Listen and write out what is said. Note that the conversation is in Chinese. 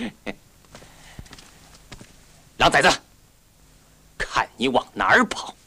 狼崽子，看你往哪儿跑！